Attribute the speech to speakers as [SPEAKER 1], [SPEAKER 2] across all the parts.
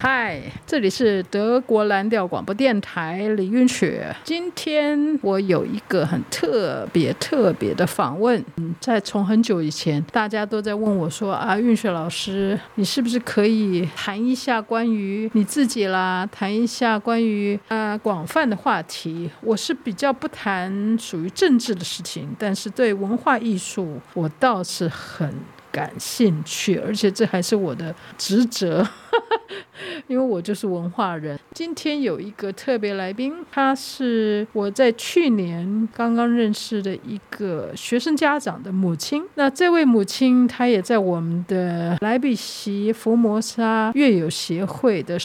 [SPEAKER 1] 嗨，这里是德国蓝调广播电台李韵雪。今天我有一个很特别的访问。在从很久以前，大家都在问我说啊，韵雪老师，你是不是可以谈一下关于你自己啦，谈一下关于广泛的话题。我是比较不谈属于政治的事情，但是对文化艺术我倒是很感兴趣，而且这还是我的职责因为我就是文化人。今天有一个特别来宾，他是我在去年刚刚认识的一个学生家长的母亲。那这位母亲她也在我们的莱比锡福摩沙乐友协会的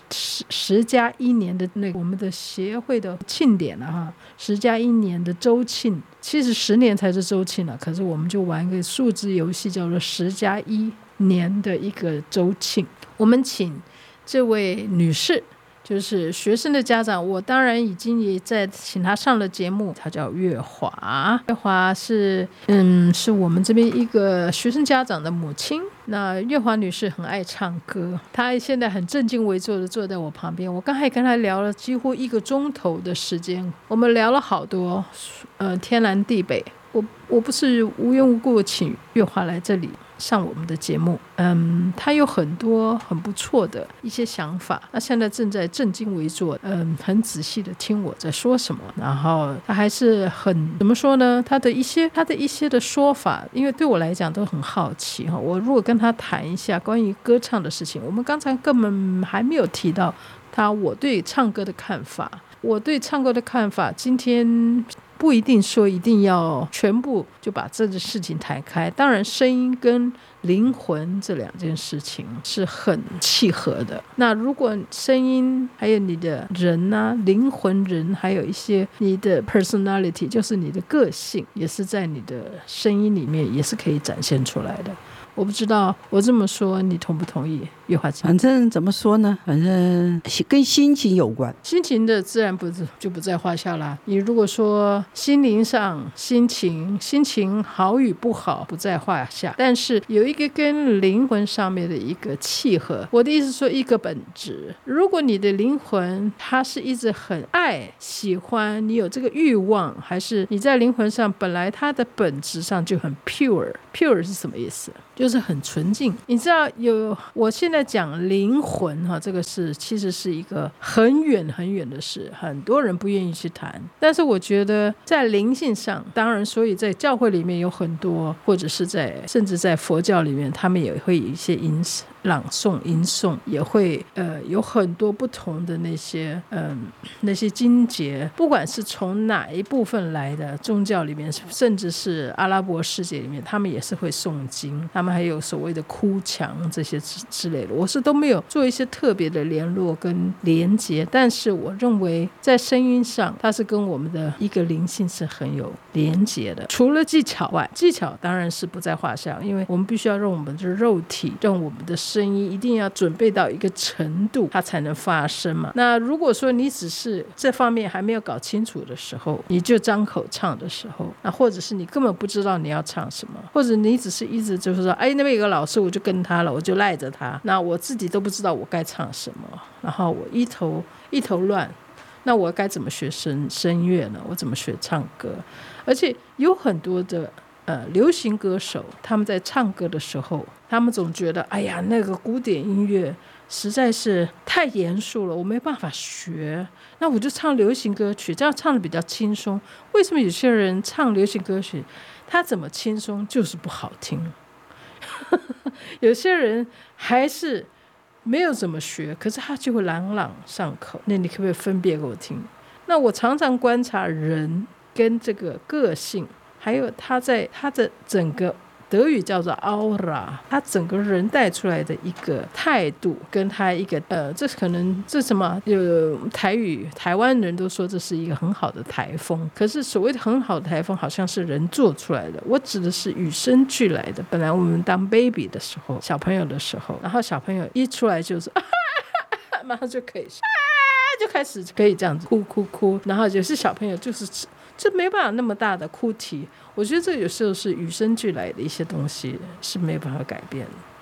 [SPEAKER 1] 10+1年的那个我们的协会的庆典了哈，10+1年的周庆。其实10年才是周庆了，可是我们就玩一个数字游戏，叫做10+1年的一个周庆。我们请这位女士，就是学生的家长，我当然已经也在请她上了节目。她叫月华，月华是我们这边一个学生家长的母亲。那月华女士很爱唱歌，她现在很正襟危坐的坐在我旁边。我刚才跟她聊了几乎1个钟头的时间，我们聊了好多天南地北。我不是无缘无故请月华来这里上我们的节目，他有很多很不错的一些想法，那现在正在正襟危坐，很仔细的听我在说什么，然后他还是很怎么说呢？他的一些的说法，因为对我来讲都很好奇哈。我如果跟他谈一下关于歌唱的事情，我们刚才根本还没有提到我对唱歌的看法。我对唱歌的看法，今天不一定说一定要全部就把这个事情抬开，当然声音跟灵魂这2件事情是很契合的。那如果声音还有你的人啊，灵魂人，还有一些你的 personality， 就是你的个性，也是在你的声音里面也是可以展现出来的。我不知道我这么说你同不同意，月华姐？
[SPEAKER 2] 反正怎么说呢，反正跟心情有关，
[SPEAKER 1] 心情的自然就不在话下啦。你如果说心灵上心情好与不好不在话下，但是有一个跟灵魂上面的一个契合。我的意思说一个本质，如果你的灵魂它是一直很爱喜欢，你有这个欲望，还是你在灵魂上本来它的本质上就很 pure 是什么意思？就是很纯净。你知道我现在讲灵魂这个其实是一个很远的事，很多人不愿意去谈。但是我觉得在灵性上，当然所以在教会里面有很多，或者是甚至在佛教里面，他们也会有一些朗诵吟诵，也会有很多不同的那些经节，不管是从哪一部分来的宗教里面，甚至是阿拉伯世界里面，他们也是会诵经，他们还有所谓的哭墙这些之类的。我是都没有做一些特别的联络跟连结，但是我认为在声音上，它是跟我们的一个灵性是很有连结的。除了技巧外，技巧当然是不在话下，因为我们必须要让我们的肉体，让我们的声音一定要准备到一个程度，它才能发声嘛。那如果说你只是这方面还没有搞清楚的时候，你就张口唱的时候，那或者是你根本不知道你要唱什么，或者你只是一直就是说，那边有个老师，我就跟他了，我就赖着他，那我自己都不知道我该唱什么，然后我一头乱，那我该怎么学声乐呢？我怎么学唱歌？而且有很多的流行歌手，他们在唱歌的时候，他们总觉得那个古典音乐实在是太严肃了，我没办法学，那我就唱流行歌曲，这样唱的比较轻松。为什么有些人唱流行歌曲他怎么轻松就是不好听有些人还是没有怎么学，可是他就会朗朗上口。那你可不可以分别给我听？那我常常观察人跟这个个性，还有他在他的整个德语叫做 aura， 他整个人带出来的一个态度，跟他一个这可能这什么有台语，台湾人都说这是一个很好的台风，可是所谓的很好的台风好像是人做出来的，我指的是与生俱来的。本来我们当 baby 的时候，小朋友的时候，然后小朋友一出来就是马上就可以就开始可以这样子哭，然后有些小朋友就是这没办法那么大的哭啼，我觉得这有时候是与生俱来的一些东西，是没办法改变的。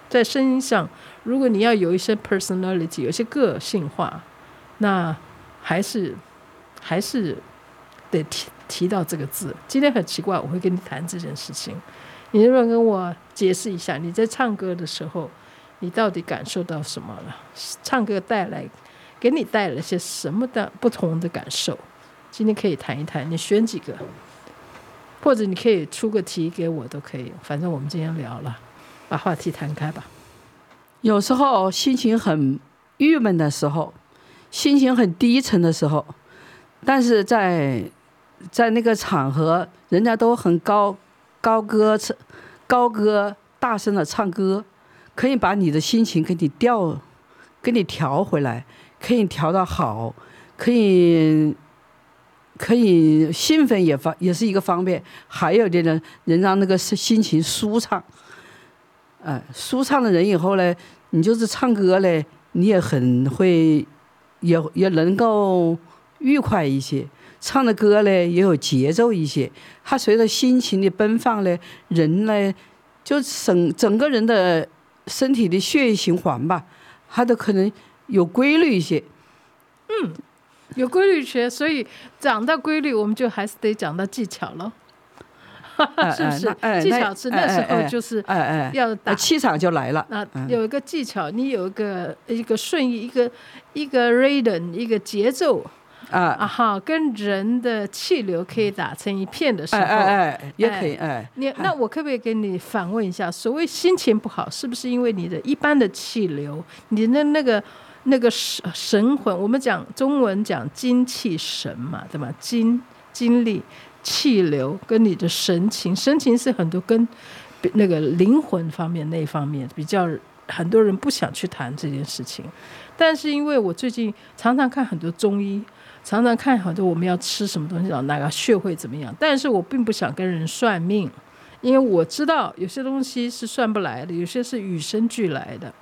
[SPEAKER 1] 在声音上，如果你要有一些 personality， 有些个性化，那还是得提到这个字。今天很奇怪，我会跟你谈这件事情，你能不能跟我解释一下，你在唱歌的时候，你到底感受到什么了？唱歌给你带来些什么的不同的感受？今天可以谈一谈，你选几个，或者你可以出个题给我都可以，反正我们今天聊了，把话题谈开吧。
[SPEAKER 2] 有时候心情很郁闷的时候，心情很低沉的时候，但是在那个场合，人家都很高歌大声的唱歌，可以把你的心情给你调回来，可以调到好，可以兴奋也是一个方面，还有的人让那个心情舒畅。舒畅的人以后呢，你就是唱歌呢，你也很会，也能够愉快一些，唱的歌呢也有节奏一些。它随着心情的奔放呢，人呢就整个人的身体的血液循环吧，它都可能有规律一些。
[SPEAKER 1] 有规律学，所以讲到规律，我们就还是得讲到技巧了。是不是？技巧是那时候就是要打
[SPEAKER 2] 气场就来了。
[SPEAKER 1] 那有一个技巧，你有一个顺意，一个 rhythm， 一个节奏跟人的气流可以打成一片的时候，
[SPEAKER 2] 也可以。
[SPEAKER 1] 那我可不可以给你反问一下，所谓心情不好，是不是因为你的一般的气流，你的那个神魂？我们讲中文讲精气神嘛，对吧？精力。气流跟你的神情是很多跟那个灵魂方面那方面比较，很多人不想去谈这件事情。但是因为我最近常常看很多中医，常常看很多我们要吃什么东西，哪个穴会怎么样，但是我并不想跟人算命，因为我知道有些东西是算不来的，有些是与生俱来的。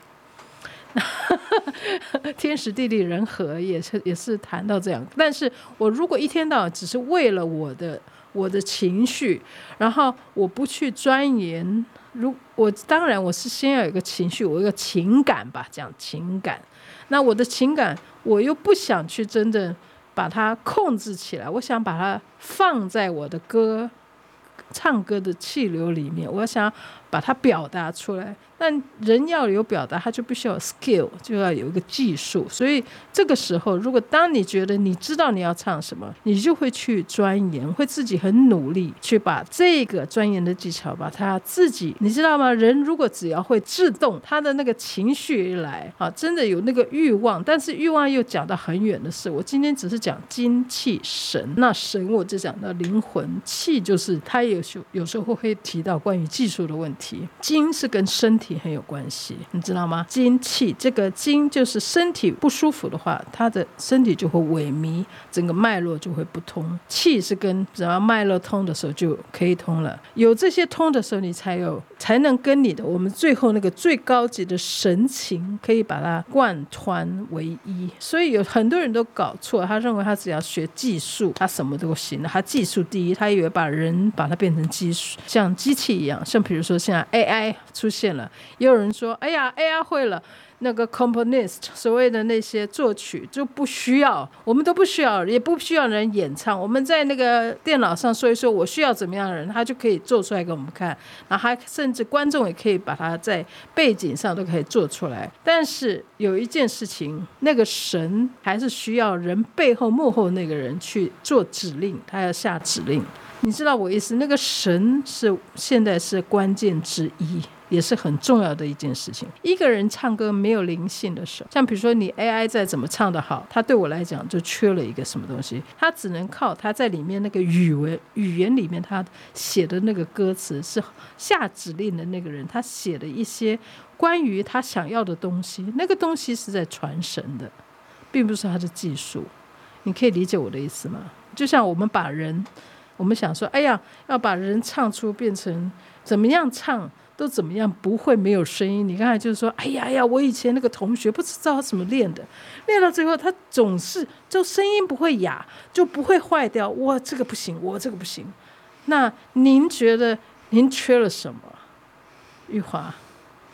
[SPEAKER 1] 天时地利人和也是谈到这样，但是我如果一天到晚只是为了我的情绪，然后我不去钻研，当然我是先要有一个情绪，我有一个情感吧，讲情感，那我的情感我又不想去真的把它控制起来，我想把它放在我的唱歌的气流里面，我想把它表达出来。但人要有表达，他就必须要有 skill， 就要有一个技术。所以这个时候，如果当你觉得你知道你要唱什么，你就会去钻研，会自己很努力去把这个钻研的技巧，把它自己，你知道吗？人如果只要会自动，他的那个情绪一来真的有那个欲望，但是欲望又讲到很远的事。我今天只是讲精气神，那神我就讲到灵魂，气就是他有时候会提到关于技术的问题。精是跟身体很有关系，你知道吗？精气，这个精就是身体不舒服的话，他的身体就会萎靡，整个脉络就会不通。气是跟只要脉络通的时候就可以通了，有这些通的时候，你才能跟你的我们最后那个最高级的神情可以把它贯穿为一。所以有很多人都搞错，他认为他只要学技术，他什么都行了，他技术第一，他以为把它变成技术，像机器一样。像比如说现在 AI 出现了，也有人说哎呀 AI 会了，那个 componist 所谓的那些作曲就不需要，我们都不需要，也不需要人演唱，我们在那个电脑上说一说我需要怎么样的人，他就可以做出来给我们看，然后还甚至观众也可以把它在背景上都可以做出来。但是有一件事情，那个神还是需要人背后幕后那个人去做指令，他要下指令，你知道我意思？那个神现在是关键之一，也是很重要的一件事情。一个人唱歌没有灵性的时候，像比如说你 AI 再怎么唱得好，他对我来讲就缺了一个什么东西，他只能靠他在里面那个语言里面他写的那个歌词，是下指令的那个人他写的一些关于他想要的东西，那个东西是在传神的，并不是他的技术。你可以理解我的意思吗？就像我们想说哎呀要把人唱出变成怎么样唱都怎么样不会没有声音。你刚才就是说哎呀我以前那个同学不知道他怎么练的，练到最后他总是就声音不会哑，就不会坏掉，我这个不行，我这个不行。那您觉得您缺了什么？玉华？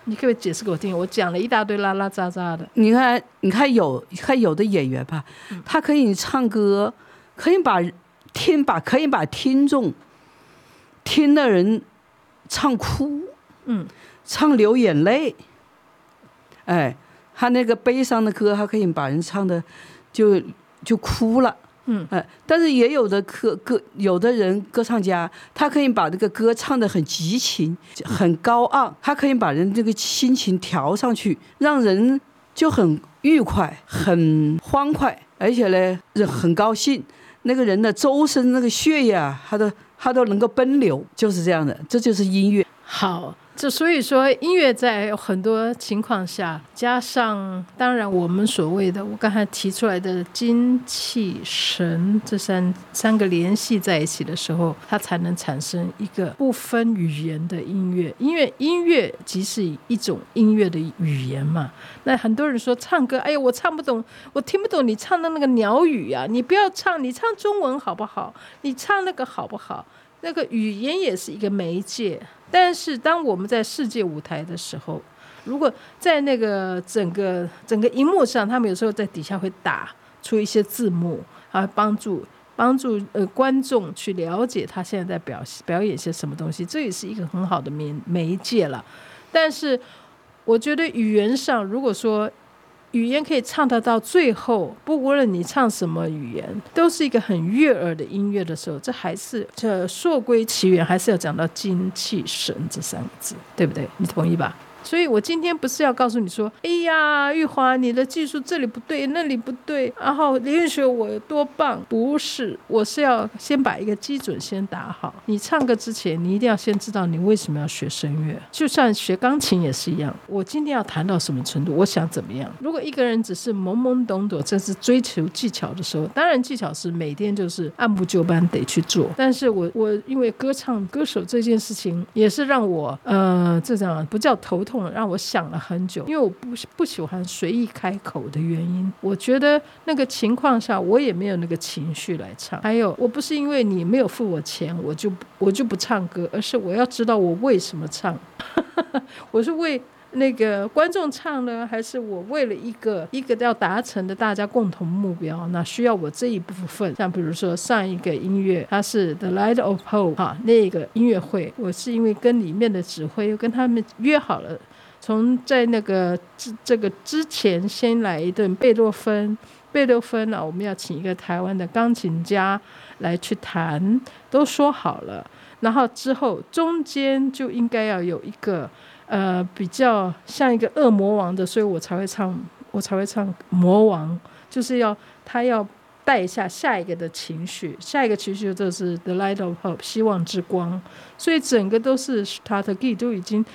[SPEAKER 1] 你可不可以解释给我听？我讲了一大堆拉拉杂杂的。
[SPEAKER 2] 你看有的演员吧，他可以唱歌，可以把听众听的人唱哭，唱流眼泪，哎，他那个悲伤的歌，他可以把人唱的就哭了。但是也有的有的人歌唱家，他可以把这个歌唱得很激情、很高昂，他可以把人这个心情调上去，让人就很愉快、很欢快，而且呢，很高兴。那个人的周身那个血液啊，他都能够奔流，就是这样的，这就是音乐。
[SPEAKER 1] 好。所以说音乐在很多情况下，加上当然我们所谓的我刚才提出来的精气神这三个联系在一起的时候，它才能产生一个不分语言的音乐。音乐即是一种音乐的语言嘛。那很多人说唱歌，哎呀我唱不懂，我听不懂你唱的那个鸟语啊，你不要唱，你唱中文好不好？你唱那个好不好？那个语言也是一个媒介，但是当我们在世界舞台的时候，如果在那个整个荧幕上，他们有时候在底下会打出一些字幕啊，帮助观众去了解他现在在表演些什么东西，这也是一个很好的媒介了。但是我觉得语言上，如果说语言可以唱得到最后，不无论你唱什么语言，都是一个很悦耳的音乐的时候，这溯归其源，还是要讲到精气神这三个字，对不对？你同意吧？所以我今天不是要告诉你说，哎呀玉华你的技术这里不对那里不对，然后林韵学我有多棒，不是，我是要先把一个基准先打好。你唱歌之前你一定要先知道你为什么要学声乐，就算学钢琴也是一样，我今天要弹到什么程度，我想怎么样。如果一个人只是懵懵懂懂这是追求技巧的时候，当然技巧是每天就是按部就班得去做，但是我因为歌手这件事情也是让我这种不叫头痛，让我想了很久，因为我不喜欢随意开口的原因，我觉得那个情况下我也没有那个情绪来唱。还有我不是因为你没有付我钱我就不唱歌，而是我要知道我为什么唱我是为那个观众唱呢，还是我为了一个要达成的大家共同目标，那需要我这一部分。像比如说上一个音乐它是 The Light of Hope 那个音乐会，我是因为跟里面的指挥跟他们约好了，从在那个这个之前先来一顿贝多芬我们要请一个台湾的钢琴家来去弹，都说好了，然后之后中间就应该要有一个比较像一个恶魔王的，所以我才会唱魔王，就是他要带一下下一个情绪就是 The Light of Hope 希望之光，所以整个都是 strategy 都已经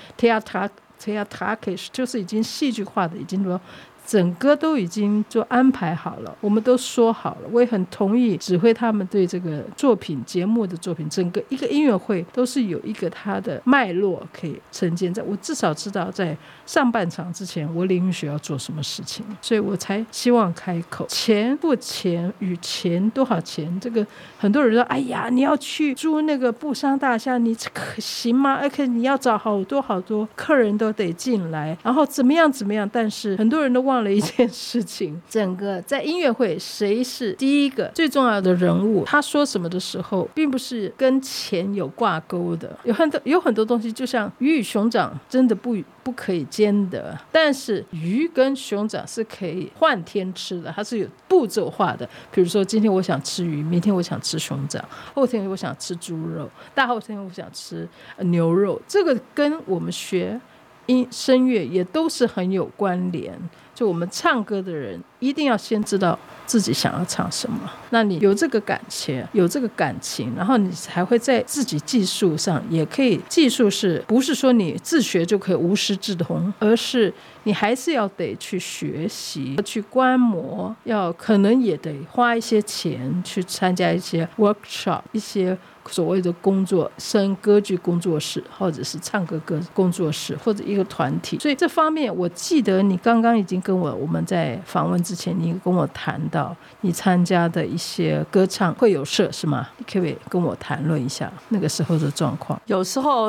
[SPEAKER 1] theatrical 就是已经戏剧化的，已经说整个都已经就安排好了，我们都说好了。我也很同意指挥他们对这个节目的作品，整个一个音乐会都是有一个它的脉络可以呈现在，我至少知道在上半场之前我林韵学要做什么事情，所以我才希望开口。钱不钱与钱多少钱，这个很多人说哎呀你要去租那个布商大厦你可行吗，而且你要找好多客人都得进来，然后怎么样，但是很多人都忘了一件事情，整个在音乐会谁是第一个最重要的人物，他说什么的时候并不是跟钱有挂钩的，有很多东西就像鱼与熊掌真的不可以兼得，但是鱼跟熊掌是可以换天吃的，它是有步骤化的。比如说今天我想吃鱼，明天我想吃熊掌，后天我想吃猪肉，大后天我想吃牛肉，这个跟我们学声乐也都是很有关联。就我们唱歌的人一定要先知道自己想要唱什么，那你有这个感情，然后你才会在自己技术上也可以，技术是不是说你自学就可以无师自通，而是你还是要得去学习去观摩，可能也得花一些钱去参加一些 workshop， 一些所谓的歌剧工作室，或者是唱歌工作室，或者一个团体。所以这方面我记得你刚刚已经跟我们在访问之前你跟我谈到你参加的一些歌唱会友社是吗？你可不可以跟我谈论一下那个时候的状况？
[SPEAKER 2] 有时候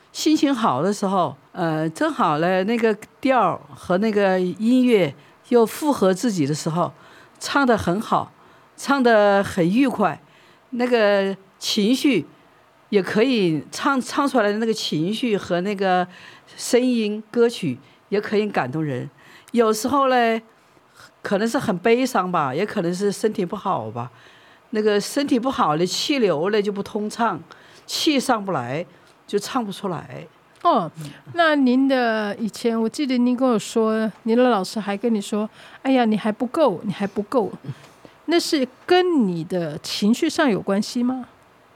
[SPEAKER 2] 心情好的时候，正好呢，那个调和那个音乐又符合自己的时候，唱得很好，唱得很愉快，那个情绪也可以唱出来的那个情绪和那个声音歌曲也可以感动人。有时候呢，可能是很悲伤吧，也可能是身体不好吧。那个身体不好的气流呢就不通畅，气上不来就唱不出来。
[SPEAKER 1] 哦，那您的以前我记得您跟我说，您的老师还跟你说，哎呀，你还不够，你还不够。那是跟你的情绪上有关系吗？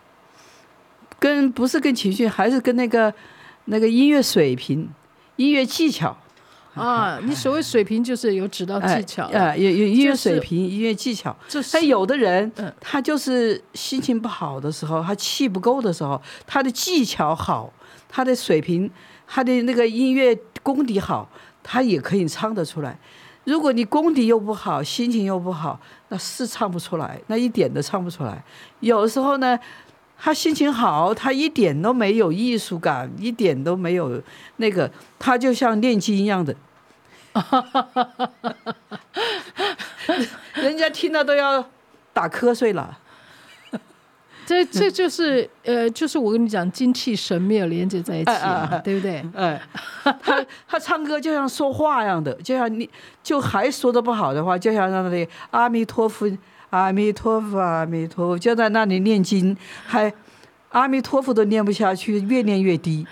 [SPEAKER 2] 不是跟情绪，还是跟那个音乐水平、音乐技巧。
[SPEAKER 1] 你所谓水平就是有指导技巧，
[SPEAKER 2] 有音乐水平、音乐技巧。但有的人，他就是心情不好的时候，他气不够的时候，他的技巧好，他的水平，他的那个音乐功底好，他也可以唱得出来。如果你功底又不好，心情又不好，那是唱不出来，那一点都唱不出来。有时候呢，他心情好，他一点都没有艺术感，一点都没有那个，他就像念经一样的，人家听了都要打瞌睡了。
[SPEAKER 1] 这就是就是我跟你讲，精气神没有连接在一起嘛，对不对？
[SPEAKER 2] 他唱歌就像说话一样的，就像你就还说的不好的话，就像那里阿弥陀佛。阿弥陀佛，阿弥陀佛，就在那里念经，还阿弥陀佛都念不下去，越念越低。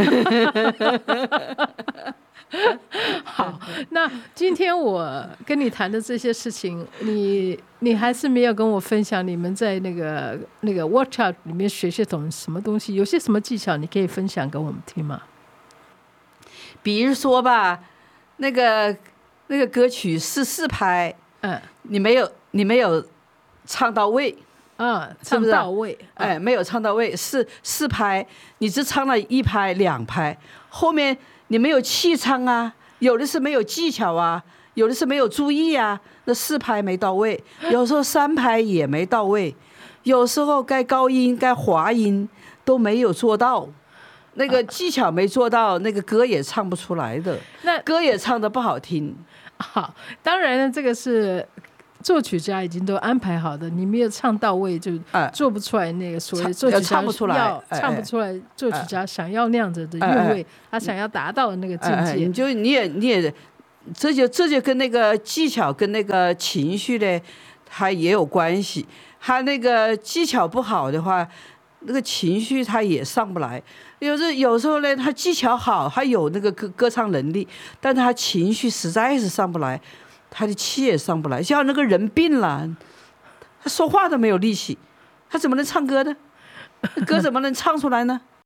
[SPEAKER 1] 好，那今天我跟你谈的这些事情，你还是没有跟我分享你们在那个 workshop 里面学些什么东西，有些什么技巧你可以分享给我们听吗？
[SPEAKER 2] 比如说吧，那个歌曲是4拍，你没有唱到位
[SPEAKER 1] 唱到位，
[SPEAKER 2] 没有唱到位，是4拍，你只唱了1拍2拍，后面你没有气唱啊，有的是没有技巧啊，有的是没有注意啊，那4拍没到位，有时候3拍也没到位，有时候该高音该滑音都没有做到，那个技巧没做到，那个歌也唱不出来的，那歌也唱得不好听。
[SPEAKER 1] 好，当然了，这个是作曲家已经都安排好的，你没有唱到位就做不出来那个所谓作曲家
[SPEAKER 2] 唱不出来，
[SPEAKER 1] 唱不出来作曲家想要那样子的韵味，他想要达到的那个境界。
[SPEAKER 2] 你也这就跟那个技巧跟那个情绪呢，它也有关系。他那个技巧不好的话，那个情绪他也上不来。有时候呢，他技巧好，他有那个歌唱能力，但他情绪实在是上不来，他的气也上不来。像那个人病了，他说话都没有力气，他怎么能唱歌呢？歌怎么能唱出来呢？